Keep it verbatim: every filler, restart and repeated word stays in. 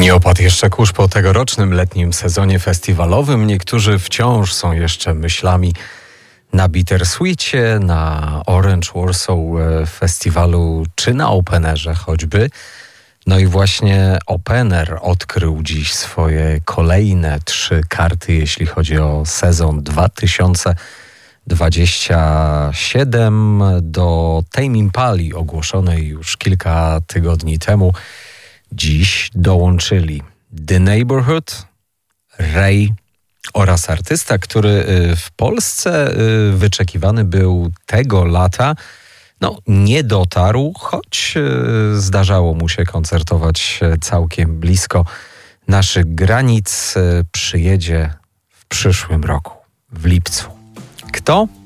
Nie opadł jeszcze kurz po tegorocznym letnim sezonie festiwalowym. Niektórzy wciąż są jeszcze myślami na Bittersweetie, na Orange Warsaw Festiwalu czy na Openerze choćby. No i właśnie Opener odkrył dziś swoje kolejne trzy karty, jeśli chodzi o sezon dwa tysiące dwudziesty siódmy. Do Tame Impali ogłoszonej już kilka tygodni temu dziś dołączyli The Neighborhood, Ray oraz artysta, który w Polsce wyczekiwany był tego lata. No, nie dotarł, choć zdarzało mu się koncertować całkiem blisko naszych granic. Przyjedzie w przyszłym roku, w lipcu. Kto?